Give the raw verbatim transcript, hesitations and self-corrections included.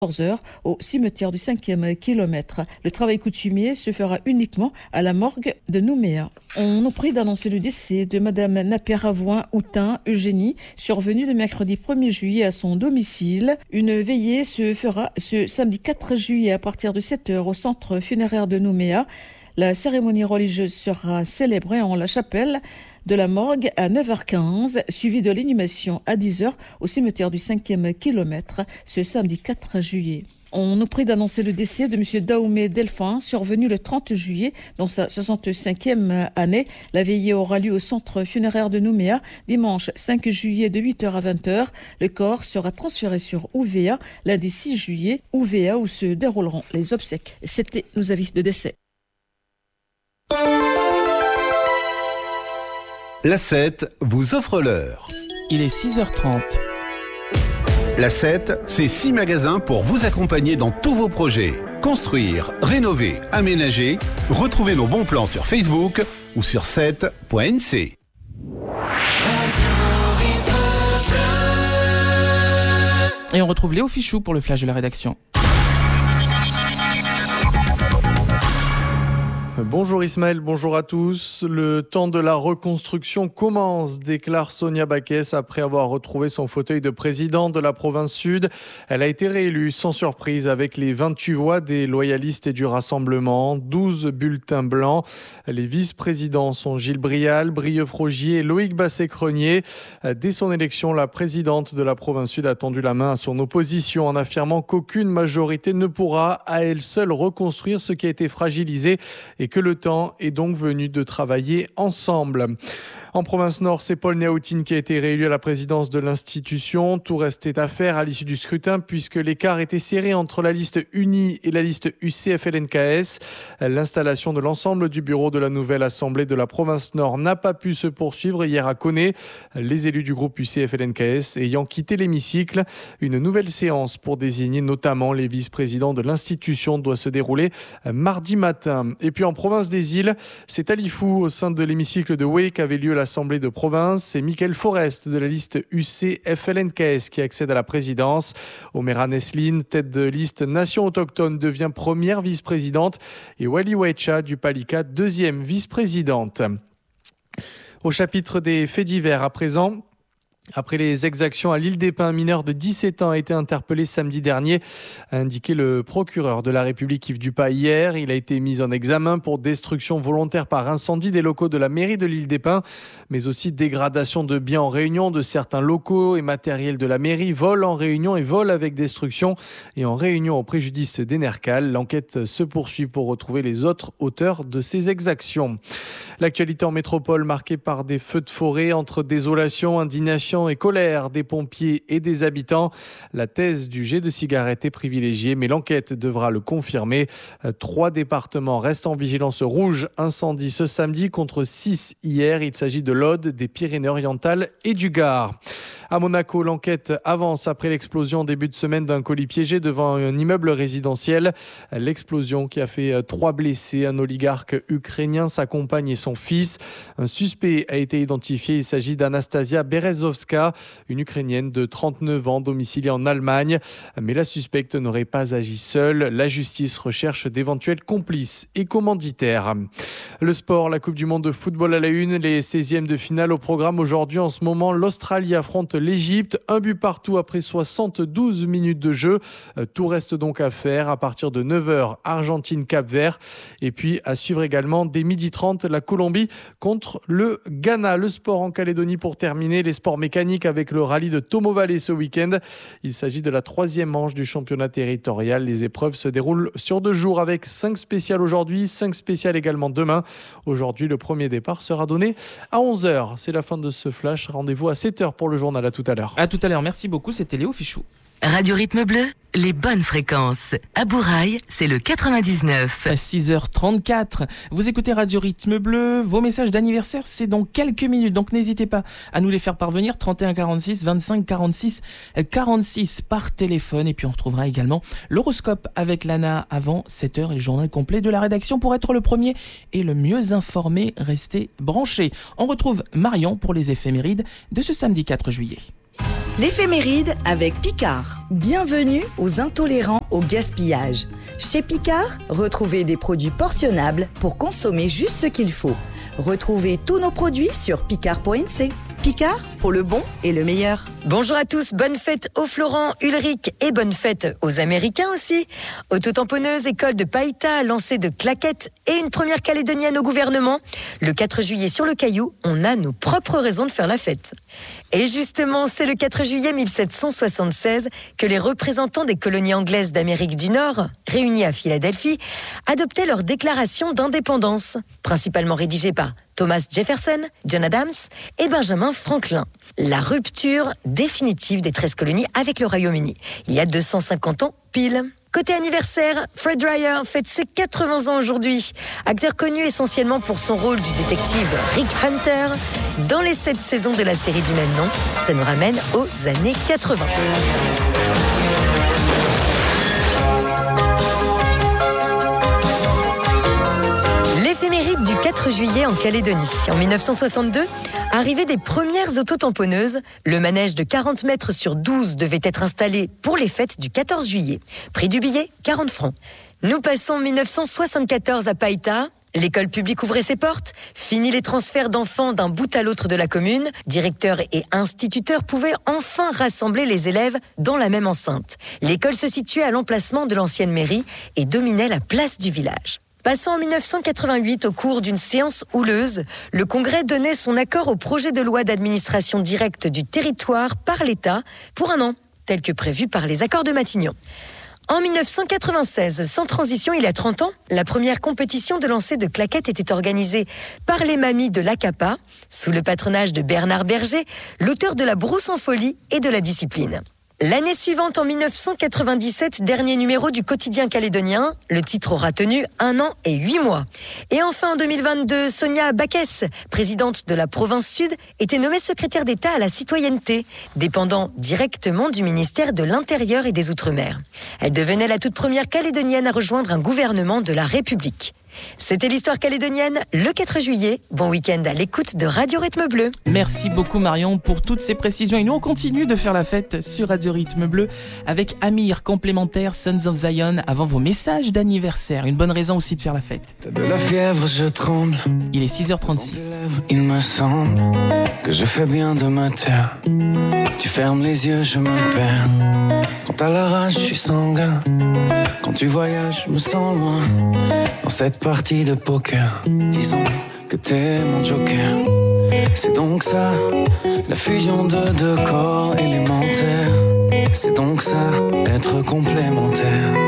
quatorze heures au cimetière du cinquième kilomètre. Le travail coutumier se fera uniquement à la morgue de Nouméa. On nous prie d'annoncer le décès de Madame Napier-Avoine-Houtin Eugénie, survenue le mercredi premier juillet à son domicile. Une veillée se fera ce samedi quatre juillet à partir de sept heures au centre funéraire de Nouméa. La cérémonie religieuse sera célébrée en la chapelle de la morgue à neuf heures quinze, suivie de l'inhumation à dix heures au cimetière du cinquième kilomètre ce samedi quatre juillet. On nous prie d'annoncer le décès de M. Daoumé Delphin, survenu le trente juillet, dans sa soixante-cinquième année. La veillée aura lieu au centre funéraire de Nouméa, dimanche cinq juillet de huit heures à vingt heures. Le corps sera transféré sur Ouvéa, lundi six juillet, Ouvéa, où se dérouleront les obsèques. C'était nos avis de décès. La sept vous offre l'heure. Il est six heures trente. La sept, c'est six magasins pour vous accompagner dans tous vos projets. Construire, rénover, aménager. Retrouvez nos bons plans sur Facebook ou sur sept point n c. Et on retrouve Léo Fichou pour le flash de la rédaction. Bonjour Ismaël, bonjour à tous. Le temps de la reconstruction commence, déclare Sonia Baquès après avoir retrouvé son fauteuil de présidente de la province sud. Elle a été réélue sans surprise avec les vingt-huit voix des loyalistes et du Rassemblement, douze bulletins blancs. Les vice-présidents sont Gilles Brial, Brieux Frogier et Loïc Basset-Crenier. Dès son élection, la présidente de la province sud a tendu la main à son opposition en affirmant qu'aucune majorité ne pourra à elle seule reconstruire ce qui a été fragilisé et que le temps est donc venu de travailler ensemble. En province nord, c'est Paul Néautine qui a été réélu à la présidence de l'institution. Tout restait à faire à l'issue du scrutin puisque l'écart était serré entre la liste unie et la liste U C F L N K S. L'installation de l'ensemble du bureau de la nouvelle assemblée de la province nord n'a pas pu se poursuivre hier à Koné. Les élus du groupe U C F L N K S ayant quitté l'hémicycle. Une nouvelle séance pour désigner notamment les vice-présidents de l'institution doit se dérouler mardi matin. Et puis en province des îles, c'est à Lifou au sein de l'hémicycle de Wé qu'avait lieu l'Assemblée de province. C'est Mickaël Forest de la liste U C F L N K S qui accède à la présidence. Omera Nesline, tête de liste Nation Autochtone, devient première vice-présidente et Wali Waicha du Palika, deuxième vice-présidente. Au chapitre des faits divers à présent. Après les exactions à l'île des Pins, un mineur de dix-sept ans a été interpellé samedi dernier, a indiqué le procureur de la République Yves Dupas hier. Il a été mis en examen pour destruction volontaire par incendie des locaux de la mairie de l'île des Pins, mais aussi dégradation de biens en réunion de certains locaux et matériels de la mairie, vol en réunion et vol avec destruction et en réunion au préjudice d'Enercal. L'enquête se poursuit pour retrouver les autres auteurs de ces exactions. L'actualité en métropole marquée par des feux de forêt entre désolation, indignation et colère des pompiers et des habitants. La thèse du jet de cigarette est privilégiée, mais l'enquête devra le confirmer. Trois départements restent en vigilance rouge incendie ce samedi contre six hier. Il s'agit de l'Aude, des Pyrénées-Orientales et du Gard. À Monaco, l'enquête avance après l'explosion en début de semaine d'un colis piégé devant un immeuble résidentiel. L'explosion qui a fait trois blessés, un oligarque ukrainien, sa compagne et son fils. Un suspect a été identifié. Il s'agit d'Anastasia Berezovska, une Ukrainienne de trente-neuf ans, domiciliée en Allemagne. Mais la suspecte n'aurait pas agi seule. La justice recherche d'éventuels complices et commanditaires. Le sport, la Coupe du Monde de football à la une, les seizièmes de finale au programme aujourd'hui. En ce moment, l'Australie affronte l'Égypte, un but partout après soixante-douze minutes de jeu. Tout reste donc à faire à partir de neuf heures, Argentine-Cap-Vert. Et puis à suivre également dès midi trente, la Colombie contre le Ghana. Le sport en Calédonie pour terminer, les sports mécaniques avec le rallye de Tomo Valley ce week-end. Il s'agit de la troisième manche du championnat territorial. Les épreuves se déroulent sur deux jours avec cinq spéciales aujourd'hui, cinq spéciales également demain. Aujourd'hui, le premier départ sera donné à onze heures. C'est la fin de ce flash. Rendez-vous à sept heures pour le journal. À tout à l'heure. À tout à l'heure. Merci beaucoup. C'était Léo Fichou. Radio Rythme Bleu, les bonnes fréquences. À Bourail, c'est le quatre-vingt-dix-neuf. À six heures trente-quatre, vous écoutez Radio Rythme Bleu. Vos messages d'anniversaire, c'est dans quelques minutes. Donc n'hésitez pas à nous les faire parvenir. trente et un quarante-six, vingt-cinq quarante-six, quarante-six par téléphone. Et puis on retrouvera également l'horoscope avec Lana avant sept heures et le journal complet de la rédaction pour être le premier et le mieux informé. Restez branchés. On retrouve Marion pour les éphémérides de ce samedi quatre juillet. L'éphéméride avec Picard. Bienvenue aux intolérants au gaspillage. Chez Picard, retrouvez des produits portionnables pour consommer juste ce qu'il faut. Retrouvez tous nos produits sur picard point n c. Picard, pour le bon et le meilleur. Bonjour à tous, bonne fête aux Florent, Ulrich et bonne fête aux Américains aussi. Autotamponneuse, école de Païta, lancée de claquettes et une première calédonienne au gouvernement. Le quatre juillet sur le Caillou, on a nos propres raisons de faire la fête. Et justement, c'est le quatre juillet mille sept cent soixante-seize que les représentants des colonies anglaises d'Amérique du Nord, réunis à Philadelphie, adoptaient leur déclaration d'indépendance, principalement rédigée par Thomas Jefferson, John Adams et Benjamin Franklin. La rupture définitive des treize colonies avec le Royaume-Uni, il y a deux cent cinquante ans pile. Côté anniversaire, Fred Dryer fête ses quatre-vingts ans aujourd'hui. Acteur connu essentiellement pour son rôle du détective Rick Hunter dans les sept saisons de la série du même nom. Ça nous ramène aux années quatre-vingts. L'éphéméride du quatre juillet en Calédonie. En mille neuf cent soixante-deux, arrivée des premières autotamponneuses, le manège de quarante mètres sur douze devait être installé pour les fêtes du quatorze juillet. Prix du billet, quarante francs. Nous passons mille neuf cent soixante-quatorze à Païta. L'école publique ouvrait ses portes. Fini les transferts d'enfants d'un bout à l'autre de la commune. Directeurs et instituteurs pouvaient enfin rassembler les élèves dans la même enceinte. L'école se situait à l'emplacement de l'ancienne mairie et dominait la place du village. Passant en mille neuf cent quatre-vingt-huit, au cours d'une séance houleuse, le Congrès donnait son accord au projet de loi d'administration directe du territoire par l'État pour un an, tel que prévu par les accords de Matignon. En mille neuf cent quatre-vingt-seize, sans transition, il y a trente ans, la première compétition de lancer de claquettes était organisée par les mamies de l'A C A P A, sous le patronage de Bernard Berger, l'auteur de La Brousse en folie et de La Discipline. L'année suivante, en mille neuf cent quatre-vingt-dix-sept, dernier numéro du quotidien calédonien, le titre aura tenu un an et huit mois. Et enfin, en deux mille vingt-deux, Sonia Baquès, présidente de la province Sud, était nommée secrétaire d'État à la citoyenneté, dépendant directement du ministère de l'Intérieur et des Outre-mer. Elle devenait la toute première calédonienne à rejoindre un gouvernement de la République. C'était l'histoire calédonienne le quatre juillet. Bon week-end à l'écoute de Radio Rythme Bleu. Merci beaucoup Marion pour toutes ces précisions. Et nous on continue de faire la fête sur Radio Rythme Bleu avec Amir complémentaire Sons of Zion avant vos messages d'anniversaire. Une bonne raison aussi de faire la fête. T'as de la fièvre, je tremble. Il est six heures trente-six. Il me semble que je fais bien de me taire. Tu fermes les yeux, je me perds. Quand t'as la rage, je suis sanguin. Quand tu voyages, je me sens loin. Dans cette partie de poker, disons que t'es mon joker. C'est donc ça, la fusion de deux corps élémentaires. C'est donc ça, être complémentaire.